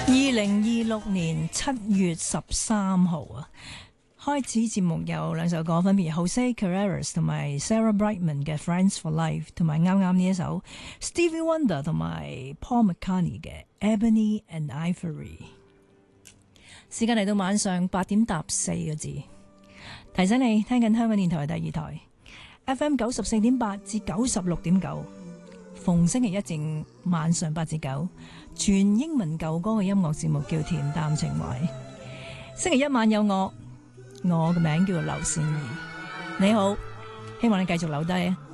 2026年7月13號啊，開始節目有兩首歌，分別 Jose Carreras 同埋 Sarah Brightman 嘅 Friends for Life， 同埋啱啱呢一首 Stevie Wonder 同埋 Paul McCartney 嘅 Ebony and Ivory。 時間嚟到晚上8點搭4個字，提醒你聽緊香港電台第二台 FM 94.8至96.9，逢星期一至五晚上8至9，全英文舊歌嘅音樂節目叫《恬淡情懷》。星期一晚有我嘅名叫做劉善儀。你好，希望你繼續留低啊！